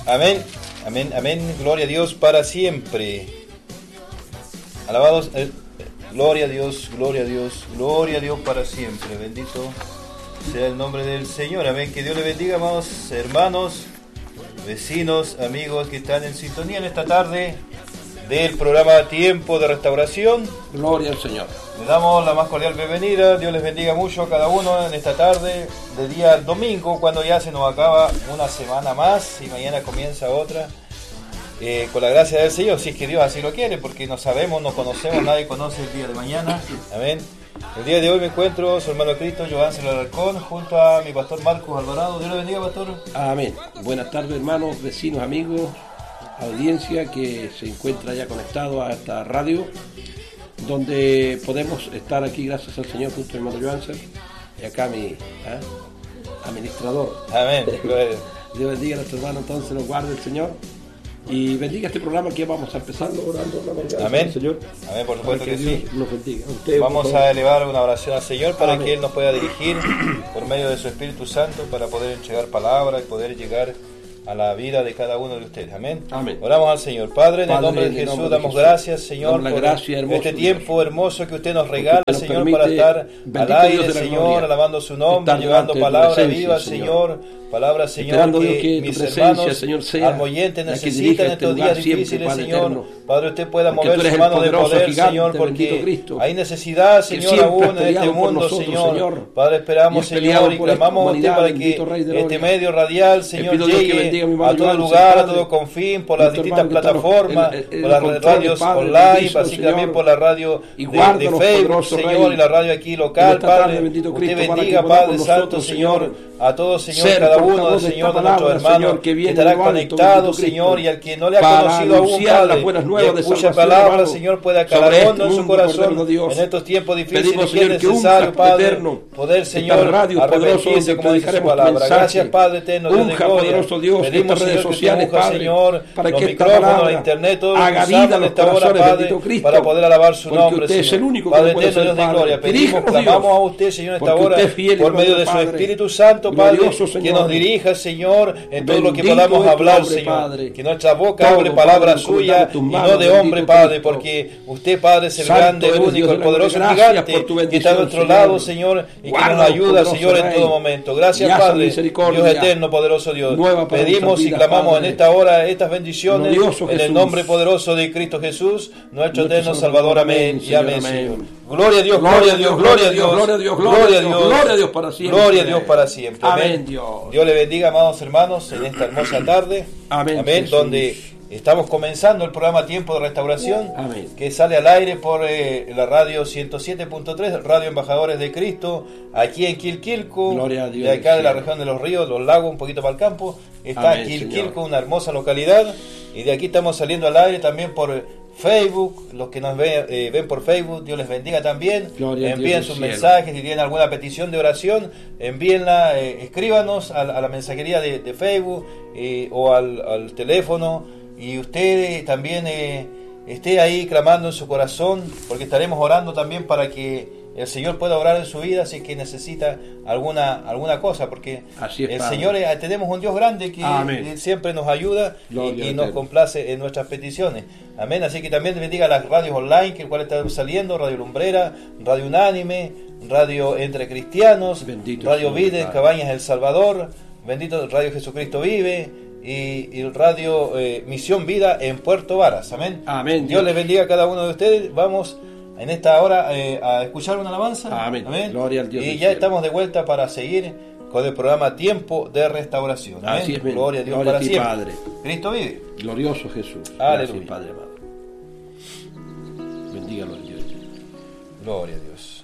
Amén, amén, amén. Gloria a Dios para siempre. Alabados, gloria a Dios, gloria a Dios, gloria a Dios para siempre. Bendito sea el nombre del Señor. Amén. Que Dios le bendiga, amados hermanos, vecinos, amigos que están en sintonía en esta tarde del programa Tiempo de Restauración. Gloria al Señor. Le damos la más cordial bienvenida. Dios les bendiga mucho a cada uno en esta tarde de día domingo, cuando ya se nos acaba una semana más y mañana comienza otra. Con la gracia del Señor, si es que Dios así lo quiere, porque no sabemos, no conocemos, nadie conoce el día de mañana. Amén. El día de hoy me encuentro, su hermano Cristo, Johansel Alarcón, junto a mi pastor Marcos Alvarado. Dios le bendiga, pastor. Amén. Buenas tardes, hermanos, vecinos, amigos, audiencia que se encuentra ya conectado a esta radio, donde podemos estar aquí gracias al Señor junto al hermano Johansel y acá mi administrador. Amén. Dios bendiga a nuestro hermano, entonces nos guarde el Señor y bendiga este programa que vamos a empezar orando. Amén. Señor. Amén, por supuesto que sí. Nos bendiga. Usted, vamos a elevar una oración al Señor para Amén. que Él nos pueda dirigir por medio de su Espíritu Santo para poder entregar palabra y poder llegar a la vida de cada uno de ustedes. Amén. Amén. Oramos al Señor. Padre, en el nombre de Jesús, damos gracias, Señor, por este tiempo hermoso que usted nos regala, Señor, para estar al aire, Señor, alabando su nombre, llevando palabra viva, Señor. Palabra, Señor, que mis hermanos almoyentes necesitan en estos días difíciles, Señor. Padre, usted pueda mover su mano de poder, Señor, porque hay necesidad, Señor, aún en este mundo, Señor. Padre, esperamos, Señor, y clamamos a usted para que este medio radial, Señor, llegue a todo lugar, a todo confín, por las distintas plataformas, por las radios online, así también por la radio de Facebook, Señor, y la radio aquí local, Padre. Usted bendiga, Padre Santo, Señor, a todos, Señor, cada uno, Señor, de nuestros hermanos que estará conectado, Señor, y al que no le ha conocido aún, Padre, y escucha palabra, Señor, pueda calar hondo en su corazón en estos tiempos difíciles, que es necesario, Padre, poder, Señor, arrepentirse, como dice su palabra. Gracias, Padre eterno, Dios de gloria. Pedimos, Señor, que usted unja, Señor, los micrófonos, la internet, todo lo que usamos en esta hora, Padre, para poder alabar su nombre, Señor. Padre eterno, Dios de gloria, pedimos, clamamos a usted, Señor, en esta hora, por medio de su Espíritu Santo, Padre, que nos dirija, Señor, en todo lo que podamos hablar, Señor. Que nuestra boca hable palabra suya y no de hombre, Padre, porque usted, Padre, es el grande, el único, el poderoso gigante que está a nuestro lado, Señor, y que nos ayuda, Señor, en todo momento. Gracias, Padre, Dios eterno, poderoso Dios. Pedimos y clamamos en esta hora estas bendiciones en el nombre poderoso de Cristo Jesús, nuestro eterno Salvador. Amén y amén, Señor. Gloria a Dios, gloria a Dios, gloria a Dios, gloria a Dios, gloria a Dios, gloria a Dios para siempre. Gloria a Dios para siempre. Amén. Dios le bendiga, amados hermanos, en esta hermosa tarde. Amén. Donde estamos comenzando el programa Tiempo de Restauración, que sale al aire por la radio 107.3, Radio Embajadores de Cristo, aquí en Quilquilco, de acá de la región de los ríos, los lagos, un poquito para el campo. Está Quilquilco, una hermosa localidad, y de aquí estamos saliendo al aire también por Facebook. Los que nos ven por Facebook, Dios les bendiga también. Envíen sus mensajes, si tienen alguna petición de oración, envíenla, escríbanos a la mensajería de Facebook o al teléfono, y usted también esté ahí clamando en su corazón, porque estaremos orando también para que el Señor pueda obrar en su vida si es que necesita alguna cosa, porque el Señor, tenemos un Dios grande que siempre nos ayuda y nos complace en nuestras peticiones. Amén. Así que también bendiga las radios online, que el cual están saliendo: Radio Lumbrera, Radio Unánime, Radio Entre Cristianos, Radio Vida en Cabañas, El Salvador, bendito Radio Jesucristo Vive, y el Radio Misión Vida en Puerto Varas. Amén. Dios les bendiga a cada uno de ustedes. Vamos en esta hora a escuchar una alabanza. Amén. Gloria al Dios. Y ya estamos de vuelta para seguir con el programa Tiempo de Restauración. Amén. Así es, gloria a Dios gloria para a ti, siempre. Padre. Cristo vive. Glorioso Jesús. Aleluya. Gracias, Padre amado. Bendígalo a Dios. Gloria a Dios.